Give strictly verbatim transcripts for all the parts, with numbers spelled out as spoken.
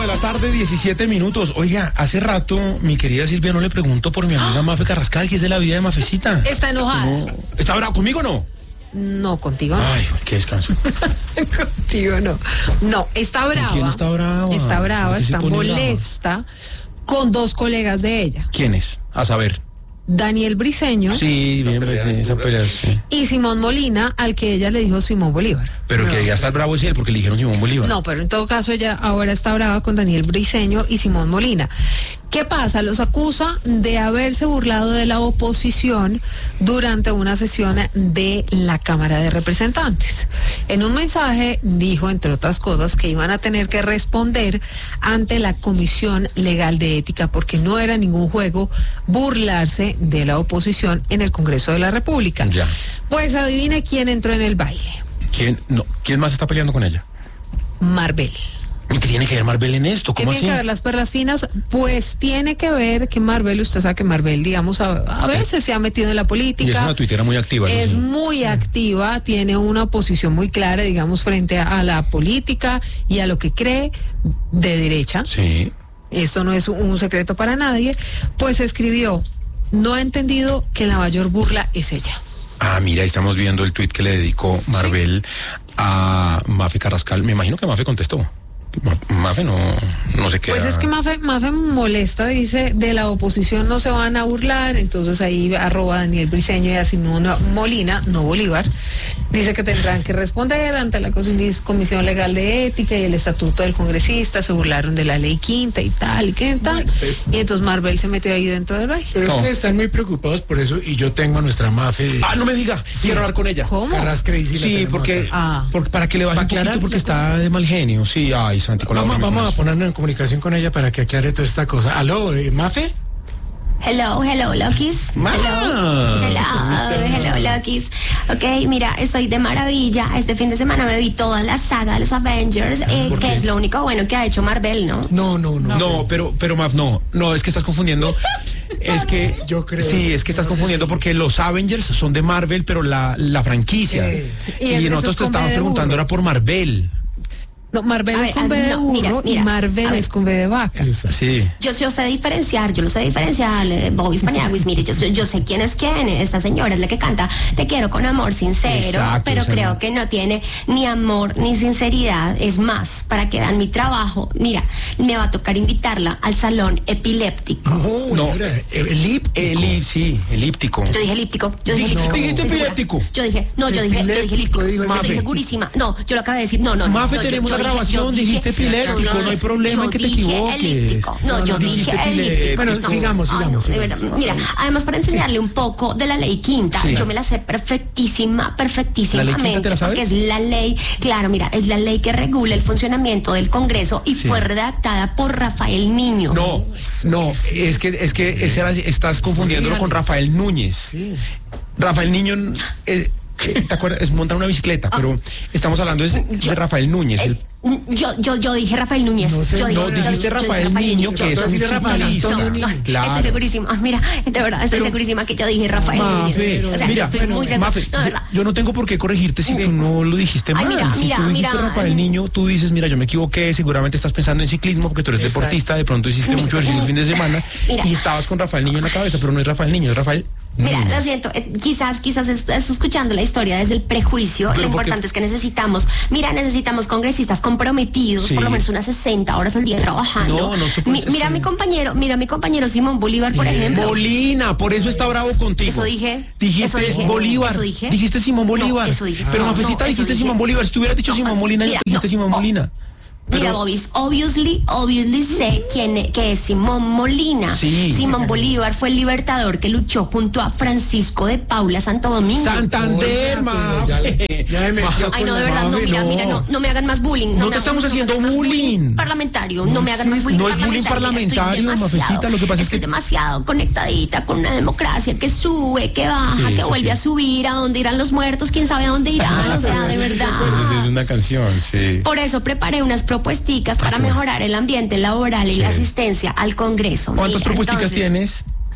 de la tarde, diecisiete minutos. Oiga, hace rato, mi querida Silvia, no le pregunto por mi amiga Mafe Carrascal, que es de la vida de Mafecita. Está enojada. No. ¿Está bravo conmigo o no? No, contigo no. Ay, qué descanso. Contigo no. No, está brava. ¿Quién está brava? Está brava, ¿Por qué se está pone molesta brava? con dos colegas de ella. ¿Quiénes? A saber. Daniel Briceño Sí, bien, pues, esa pelea, sí. y Simón Molina, al que ella le dijo Simón Bolívar. Pero que ya está el bravo es él, porque le dijeron Simón Bolívar. No, pero en todo caso ella ahora está brava con Daniel Briceño y Simón Molina. ¿Qué pasa? Los acusa de haberse burlado de la oposición durante una sesión de la Cámara de Representantes. En un mensaje dijo, entre otras cosas, que iban a tener que responder ante la Comisión Legal de Ética porque no era ningún juego burlarse de la oposición en el Congreso de la República. Ya. Pues adivine quién entró en el baile. ¿Quién, no, ¿quién más está peleando con ella? Marvel. ¿Y qué tiene que ver Marvel en esto? ¿Qué ¿Cómo tiene así? que ver las perlas finas? Pues tiene que ver que Marvel, usted sabe que Marvel, digamos, a, a veces se ha metido en la política. Y es una tuitera muy activa. eso Es sí. muy activa, tiene una posición muy clara, digamos, frente a, a la política y a lo que cree de derecha. Sí. Esto no es un secreto para nadie. Pues escribió, no ha entendido que la mayor burla es ella. Ah, mira, ahí estamos viendo el tuit que le dedicó Marvel a Mafe Carrascal. Me imagino que Mafe contestó. Ma- Mafe no, no se queda. Pues es que Mafe, Mafe molesta, dice, de la oposición no se van a burlar, entonces ahí arroba Daniel Briceño y a Simón Molina, no Bolívar, dice que tendrán que responder ante la Comisión Legal de Ética y el Estatuto del Congresista, se burlaron de la ley quinta y tal, y qué tal, Bueno, pero- y entonces Marvel se metió ahí dentro del baile. Pero No. ustedes están muy preocupados por eso y yo tengo a nuestra Mafe Ah, no me diga. Quiero hablar con ella. ¿Cómo? Carrasca y sí, la Sí, tenemos porque, acá. Ah. porque para que le baje ¿Para un poquito aclarar? porque está de mal genio. Sí, ay, Santi, Vamos, colabórame con vamos a eso. ponernos en comunicación con ella para que aclare toda esta cosa. ¿Aló, eh, Mafe? Hello, hello, Lokis. Ma. Hello, hello, hello, Lokis. Ok, mira, estoy de maravilla. Este fin de semana me vi toda la saga de los Avengers, eh, ¿por que qué? es lo único bueno que ha hecho Marvel, ¿no? No, no, no. No, pero, pero Maf, no, no, es que estás confundiendo. Es que Yo creo. Sí, es que estás confundiendo porque los Avengers son de Marvel, pero la, la franquicia. Eh. Y Y, es- eso nosotros es te con B estábamos de preguntando, burro. era por Marvel. No, Marvel A es ver, con ah, B de no, burro mira, mira, y Marvel a ver. es con B de vaca. Exacto. Sí. Yo, yo sé diferenciar, yo lo sé diferenciar, eh, Bobby Spaniaguis, mire, yo, yo sé quién es quién, esta señora es la que canta Te quiero con amor sincero, Exacto, pero esa creo no. que no tiene ni amor ni sinceridad, es más, para que vean mi trabajo, mira, me va a tocar invitarla al salón epiléptico. No, No. era elíptico. Elip, sí, elíptico. Yo dije elíptico, yo dije Dijiste- elíptico. dijiste Estoy segura. epiléptico. Yo dije, no, yo dije, yo dije Epiléptico, elíptico. dijo, Estoy Mafe. segurísima. No, yo lo acabé de decir. No, no, no. Mafe, no, yo- tenemos yo la dije- grabación, yo dije- dijiste epiléptico, yo no hay problema en que te yo dije equivoques. elíptico. No, No, yo no, dije dijiste elíptico. epiléptico. Bueno, No. sigamos, Ah, sigamos, no, de sigamos. verdad. Mira, además para enseñarle un poco de la ley quinta, Sí. yo me la sé perfectísima, perfectísimamente. ¿La ley quinta te la sabes? Porque es la ley, claro, mira, es la ley que regula el funcionamiento del Congreso y Sí. fue redactada por Rafael Niño. No, no, es que es que ese era- estás confundiéndolo con Rafael Núñez. Sí. Rafael Niño, eh, eh, ¿te acuerdas? Es montar una bicicleta, pero estamos hablando es de Rafael Núñez. el- Eh, Yo, yo, yo dije Rafael Núñez. No sé, yo dije, no, yo- dijiste yo dije Rafael Niño, Núñez. que es Yo un decía Rafael ciclista. Antonio Niño. Claro. Estoy segurísima. Ah, mira, de verdad, estoy Pero- segurísima que yo dije Rafael Mafe, Núñez. O sea, mira, estoy muy segura. Mafe, No, de yo, verdad. yo no tengo por qué corregirte si tú no lo dijiste Ay, mal. mira, si mira, tú dijiste mira, Rafael mm. Niño, tú dices, mira, yo me equivoqué, seguramente estás pensando en ciclismo porque tú eres Exacto. deportista, de pronto hiciste mucho ejercicio el fin de semana Mira. y estabas con Rafael Niño en la cabeza, pero no es Rafael Niño, es Rafael Mira, Núñez. lo siento, eh, quizás, quizás estás escuchando la historia desde el prejuicio. Pero Lo ¿por qué? importante es que necesitamos, mira, necesitamos congresistas comprometidos, Sí. por lo menos unas sesenta horas al día trabajando. No, no se puede Mi- ser mira a así. mi compañero, mira a mi compañero Simón Bolívar, por Eh, ejemplo. Molina, por eso está bravo contigo. Eso dije, Dijiste eso dije, Bolívar. eso dije. Dijiste Simón Bolívar. No, eso dije. Pero No, Mafecita no, eso dijiste dije. Simón Bolívar. Si tú hubieras dicho No, Simón Molina, mira, dijiste no, Simón oh. Molina. Mira, Pero- Bobis, obviously, obviously sé quién es, que es Simón Molina. Sí. Simón Bolívar fue el libertador que luchó junto a Francisco de Paula Santo Domingo. Santander, Oiga, pero ya le- Mafe. ya me metió Ay, con no, de la verdad, no, Mafe, mira, no. mira, no, no me hagan más bullying. No me te hagan- estamos me haciendo hagan más bullying. parlamentario, no me hagan más existe, bullying no es bullying parlamentario, Estoy Mafecita, demasiado- lo que pasa es estoy que- demasiado conectadita con una democracia que sube, que baja, Sí, que eso vuelve sí. a subir, a dónde irán los muertos, quién sabe a dónde irán, o sea, de Eso sí se verdad. acuerda. Es una canción, sí. Por eso preparé unas propuesticas para qué bueno. mejorar el ambiente laboral y la Sí. asistencia al Congreso. ¿Cuántas Mira, propuestas entonces, tienes?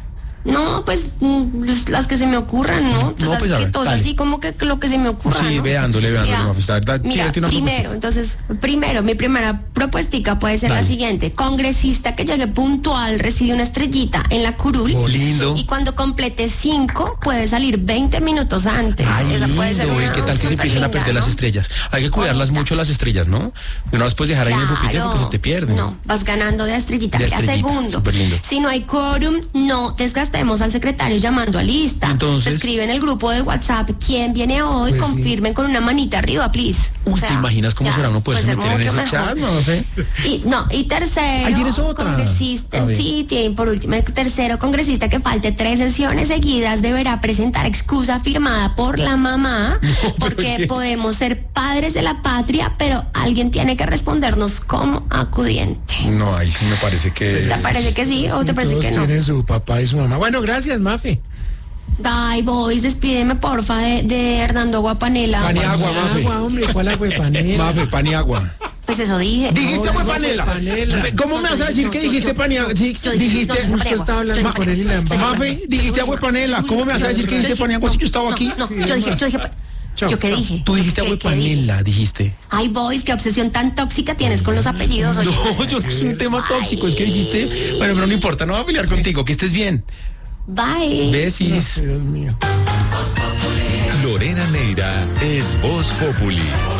No, pues mm, las que se me ocurran, ¿no? Entonces, No, pues, a que ver, todo dale. así como que lo que se me ocurra, Sí, ¿no? veándole, veándole, Mira, Mafista. Da- mira, tírate una primero, entonces, primero, mi primera propuestica puede ser Dale. la siguiente. Congresista que llegue puntual recibe una estrellita en la curul. Oh, lindo. Y cuando complete cinco, puede salir veinte minutos antes. Ay, Esa puede ser lindo, una ¿y qué tal que se súper empiecen a linda, perder las ¿no? estrellas? Hay que cuidarlas Bonita. mucho las estrellas, ¿no? No las puedes dejar ahí en el pupitre porque se te pierden. No, vas ganando de estrellita. De Mira, estrellita, segundo, súper lindo. si no hay quórum, no desgastemos al secretario llamando a lista. Entonces. Escribe en el grupo de WhatsApp quién viene hoy, Pues sí. confirmen con una manita arriba, please. Uy, O sea, ¿te imaginas cómo ya, será uno poderse puede ser meter en mucho ese mejor. chat, no sé? Y no, y tercero, Ahí tienes otra. congresista, A ver. sí, tiene por último, el tercero congresista que falte tres sesiones seguidas deberá presentar excusa firmada por la mamá, pero porque es que- podemos ser padres de la patria, pero alguien tiene que respondernos como acudiente. No, ahí sí me parece que... ¿Te parece que sí o Sí, te parece todos que no? tienen su papá y su mamá. Bueno, gracias, Mafe. Bye, boys, despídeme porfa de, de Hernando Guapanela. Pan y agua, Mafe. Agua, hombre, ¿cuál agua de panela? Mafe, pan y agua. Pues eso dije. Dijiste No, agua no, panela. panela. ¿Cómo me vas a decir No, que yo- dijiste yo- pan y agua? Sí, yo- dijiste... no, yo- Justo estaba hablando con él y la embajada. Mafe, dijiste agua panela. ¿Cómo me vas a decir que dijiste pan y agua si yo estaba aquí? No, Sí, yo dije, más. yo dije, Chao, ¿yo qué chao. dije? Tú dijiste ¿Qué- agua qué dije? panela, dijiste. Ay, boys, qué obsesión tan tóxica tienes con los apellidos, oye. No, yo es un tema tóxico, es que dijiste... Bueno, pero no importa, no voy a pelear contigo, que estés bien. Bye. Besis. Dios mío. Lorena Neira es Voz Populi.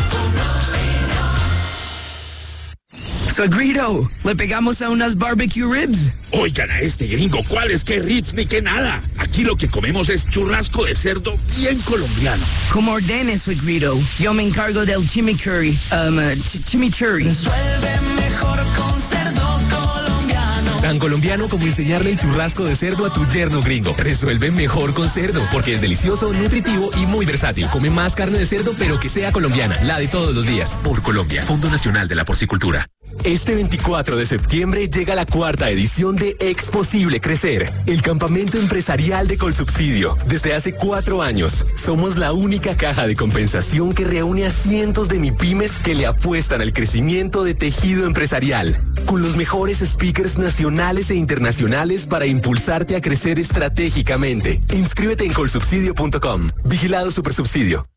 Suegrito, ¿le pegamos a unas barbecue ribs? Oigan a este gringo, ¿cuáles que ribs ni que nada? Aquí lo que comemos es churrasco de cerdo bien colombiano. Como ordene, suegrito. Yo me encargo del chimichurri. Um, uh, ch- chimichurri. Resuelve mejor con cerdo colombiano. Tan colombiano como enseñarle el churrasco de cerdo a tu yerno gringo. Resuelve mejor con cerdo, porque es delicioso, nutritivo y muy versátil. Come más carne de cerdo, pero que sea colombiana, la de todos los días. Por Colombia, Fondo Nacional de la Porcicultura. Este veinticuatro de septiembre llega la cuarta edición de Exposible Crecer, el campamento empresarial de Colsubsidio. Desde hace cuatro años, somos la única caja de compensación que reúne a cientos de MIPYMES que le apuestan al crecimiento de tejido empresarial, con los mejores speakers nacionales e internacionales para impulsarte a crecer estratégicamente. Inscríbete en colsubsidio punto com. Vigilado Supersubsidio.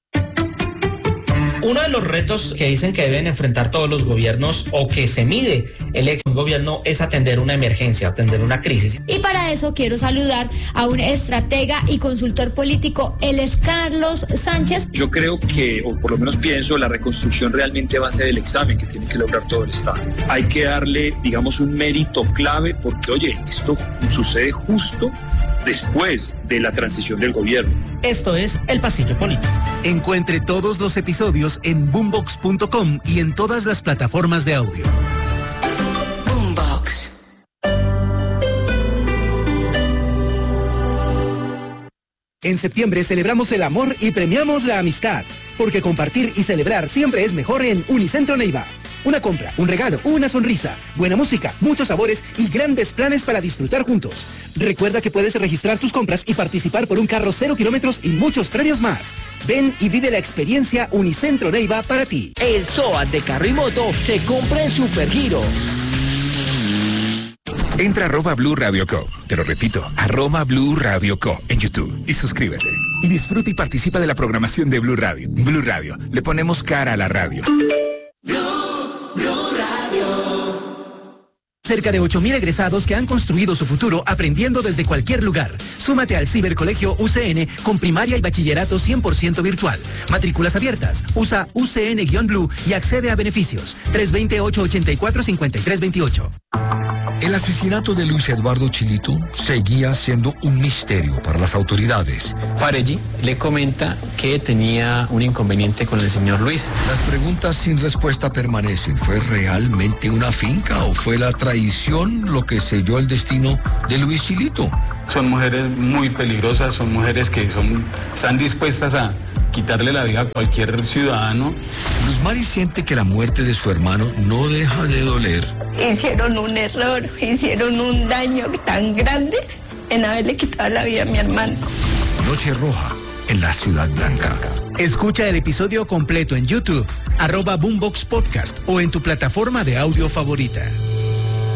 Uno de los retos que dicen que deben enfrentar todos los gobiernos o que se mide el ex gobierno es atender una emergencia, atender una crisis. Y para eso quiero saludar a un estratega y consultor político, él es Carlos Sánchez. Yo creo que, o por lo menos pienso, la reconstrucción realmente va a ser el examen que tiene que lograr todo el Estado. Hay que darle, digamos, un mérito clave porque, oye, esto sucede justo después de la transición del gobierno. Esto es El Pasillo Político. Encuentre todos los episodios en boombox punto com y en todas las plataformas de audio. Boombox. En septiembre celebramos el amor y premiamos la amistad, porque compartir y celebrar siempre es mejor en Unicentro Neiva. Una compra, un regalo, una sonrisa, buena música, muchos sabores y grandes planes para disfrutar juntos. Recuerda que puedes registrar tus compras y participar por un carro cero kilómetros y muchos premios más. Ven y vive la experiencia Unicentro Neiva para ti. El SOAT de carro y moto se compra en Supergiro. Entra a arroba Blue Radio Co. Te lo repito, arroba Blue Radio Co. en YouTube y suscríbete. Y disfruta y participa de la programación de Blue Radio. Blue Radio, le ponemos cara a la radio. Cerca de ocho mil egresados que han construido su futuro aprendiendo desde cualquier lugar. Súmate al Cibercolegio U C N con primaria y bachillerato cien por ciento virtual. Matrículas abiertas. Usa U C N-Blue y accede a beneficios. tres dos cero, ocho ocho cuatro, cinco tres dos ocho. El asesinato de Luis Eduardo Chilito seguía siendo un misterio para las autoridades. Farelli le comenta que tenía un inconveniente con el señor Luis. Las preguntas sin respuesta permanecen. ¿Fue realmente una finca o fue la traición lo que selló el destino de Luis Chilito? Son mujeres muy peligrosas, son mujeres que son, están dispuestas a quitarle la vida a cualquier ciudadano. Luz Mari siente que la muerte de su hermano no deja de doler. Hicieron un error, hicieron un daño tan grande en haberle quitado la vida a mi hermano. Noche Roja en la Ciudad Blanca. Escucha el episodio completo en YouTube, arroba Boombox Podcast o en tu plataforma de audio favorita.